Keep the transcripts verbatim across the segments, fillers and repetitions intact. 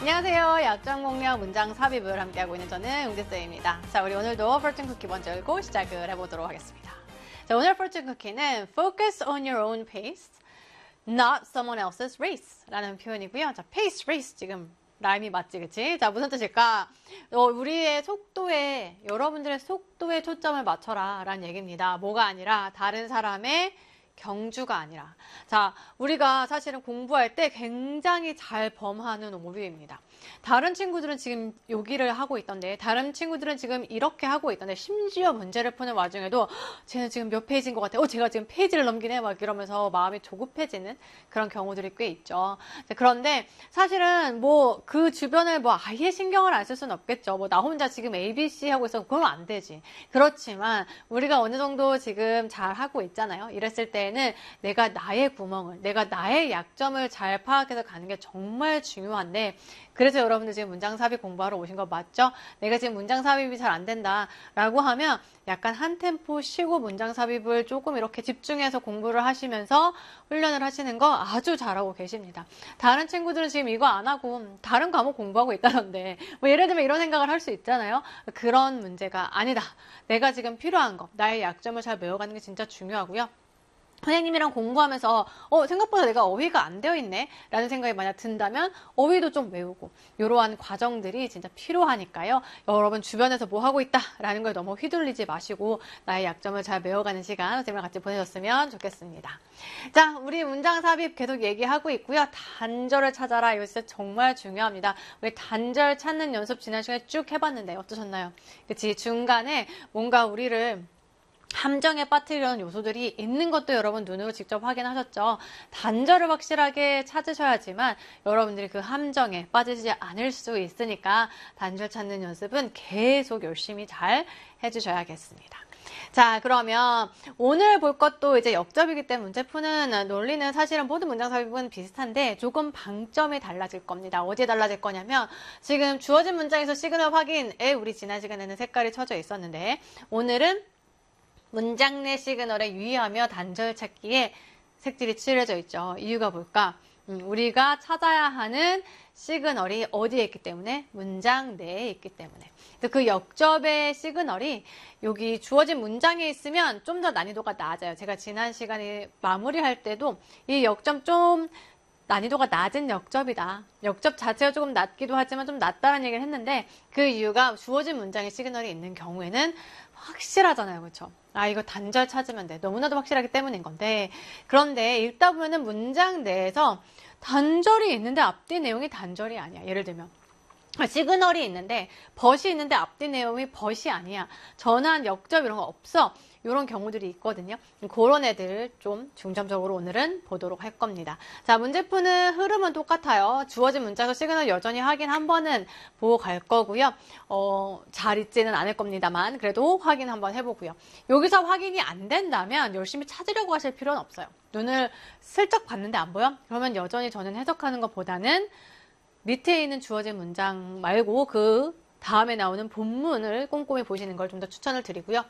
안녕하세요. 약점 공략 문장 삽입을 함께하고 있는 저는 웅재쌤입니다. 자, 우리 오늘도 fortune cookie 먼저 읽고 시작을 해보도록 하겠습니다. 자, 오늘 fortune cookie는 focus on your own pace, not someone else's race 라는 표현이고요. 자, pace, race 지금 라임이 맞지, 그치? 자, 무슨 뜻일까? 어, 우리의 속도에, 여러분들의 속도에 초점을 맞춰라 라는 얘기입니다. 뭐가 아니라 다른 사람의 경주가 아니라. 자, 우리가 사실은 공부할 때 굉장히 잘 범하는 오류입니다. 다른 친구들은 지금 여기를 하고 있던데, 다른 친구들은 지금 이렇게 하고 있던데, 심지어 문제를 푸는 와중에도 쟤는 지금 몇 페이지인 것 같아. 어, 제가 지금 페이지를 넘기네. 막 이러면서 마음이 조급해지는 그런 경우들이 꽤 있죠. 자, 그런데 사실은 뭐 그 주변을 뭐 아예 신경을 안 쓸 수는 없겠죠. 뭐 나 혼자 지금 에이비씨 하고 있어. 그러면 안 되지. 그렇지만 우리가 어느 정도 지금 잘 하고 있잖아요. 이랬을 때에는 내가 나의 구멍을, 내가 나의 약점을 잘 파악해서 가는 게 정말 중요한데, 그래서 여러분들 지금 문장 삽입 공부하러 오신 거 맞죠? 내가 지금 문장 삽입이 잘 안 된다 라고 하면 약간 한 템포 쉬고 문장 삽입을 조금 이렇게 집중해서 공부를 하시면서 훈련을 하시는 거 아주 잘하고 계십니다. 다른 친구들은 지금 이거 안 하고 다른 과목 공부하고 있다던데, 뭐 예를 들면 이런 생각을 할 수 있잖아요. 그런 문제가 아니다. 내가 지금 필요한 거, 나의 약점을 잘 메워가는 게 진짜 중요하고요. 선생님이랑 공부하면서 어 생각보다 내가 어휘가 안 되어 있네 라는 생각이 만약 든다면 어휘도 좀 외우고, 이러한 과정들이 진짜 필요하니까요. 여러분 주변에서 뭐 하고 있다 라는 걸 너무 휘둘리지 마시고 나의 약점을 잘 메워가는 시간 선생님이랑 같이 보내셨으면 좋겠습니다. 자, 우리 문장 삽입 계속 얘기하고 있고요. 단절을 찾아라. 이거 진짜 정말 중요합니다. 우리 단절 찾는 연습 지난 시간에 쭉 해봤는데 어떠셨나요? 그치? 중간에 뭔가 우리를 함정에 빠뜨리려는 요소들이 있는 것도 여러분 눈으로 직접 확인하셨죠. 단절을 확실하게 찾으셔야지만 여러분들이 그 함정에 빠지지 않을 수 있으니까 단절 찾는 연습은 계속 열심히 잘 해주셔야겠습니다. 자, 그러면 오늘 볼 것도 이제 역접이기 때문에 문제 푸는 논리는 사실은 모든 문장 삽입은 비슷한데 조금 방점이 달라질 겁니다. 어디에 달라질 거냐면, 지금 주어진 문장에서 시그널 확인에 우리 지난 시간에는 색깔이 쳐져 있었는데, 오늘은 문장 내 시그널에 유의하며 단절 찾기에 색들이 칠해져 있죠. 이유가 뭘까? 음, 우리가 찾아야 하는 시그널이 어디에 있기 때문에? 문장 내에 있기 때문에. 그 역접의 시그널이 여기 주어진 문장에 있으면 좀 더 난이도가 낮아요. 제가 지난 시간에 마무리할 때도 이 역점 좀 난이도가 낮은 역접이다. 역접 자체가 조금 낮기도 하지만 좀 낮다는 얘기를 했는데, 그 이유가 주어진 문장에 시그널이 있는 경우에는 확실하잖아요. 그렇죠? 아, 이거 단절 찾으면 돼. 너무나도 확실하기 때문인 건데, 그런데 읽다 보면은 문장 내에서 단절이 있는데 앞뒤 내용이 단절이 아니야. 예를 들면 시그널이 있는데 벗이 있는데 앞뒤 내용이 벗이 아니야. 전환, 역접 이런 거 없어. 이런 경우들이 있거든요. 그런 애들 좀 중점적으로 오늘은 보도록 할 겁니다. 자, 문제 푸는 흐름은 똑같아요. 주어진 문장에서 시그널 여전히 확인 한 번은 보고 갈 거고요. 어, 잘 있지는 않을 겁니다만 그래도 확인 한번 해보고요. 여기서 확인이 안 된다면 열심히 찾으려고 하실 필요는 없어요. 눈을 슬쩍 봤는데 안 보여? 그러면 여전히 저는 해석하는 것보다는 밑에 있는 주어진 문장 말고 그 다음에 나오는 본문을 꼼꼼히 보시는 걸 좀 더 추천을 드리고요.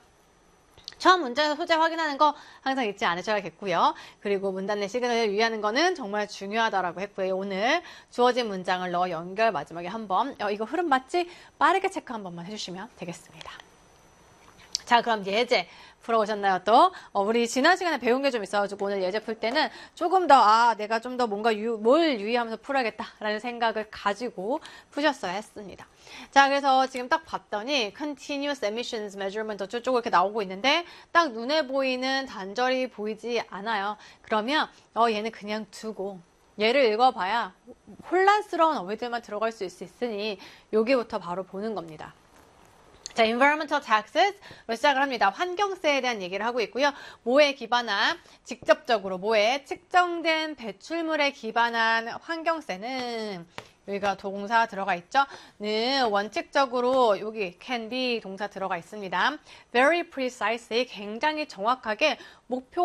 처음 문장에서 소재 확인하는 거 항상 잊지 않으셔야겠고요. 그리고 문단 내 시그널을 유의하는 거는 정말 중요하다라고 했고요. 오늘 주어진 문장을 넣어 연결 마지막에 한번 어, 이거 흐름 맞지? 빠르게 체크 한 번만 해주시면 되겠습니다. 자, 그럼 예제 풀어오셨나요 또? 어, 우리 지난 시간에 배운 게 좀 있어가지고 오늘 예제 풀 때는 조금 더, 아, 내가 좀 더 뭔가 유, 뭘 유의하면서 풀어야겠다라는 생각을 가지고 푸셨어야 했습니다. 자, 그래서 지금 딱 봤더니 continuous emissions measurement 저쪽 이렇게 나오고 있는데 딱 눈에 보이는 단절이 보이지 않아요. 그러면 어, 얘는 그냥 두고 얘를 읽어봐야 혼란스러운 어휘들만 들어갈 수 있으니 여기부터 바로 보는 겁니다. 자, environmental taxes로 시작을 합니다. 환경세에 대한 얘기를 하고 있고요. 뭐에 기반한, 직접적으로 뭐에 측정된 배출물에 기반한 환경세는 여기가 동사 들어가 있죠? 는 원칙적으로 여기 can be 동사 들어가 있습니다. very precisely, 굉장히 정확하게 목표